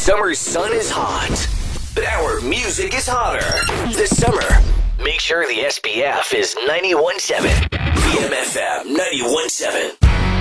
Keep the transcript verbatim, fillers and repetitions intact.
summer sun is hot, but our music is hotter. This summer, make sure the S P F is ninety-one point seven. B M F M ninety-one point seven.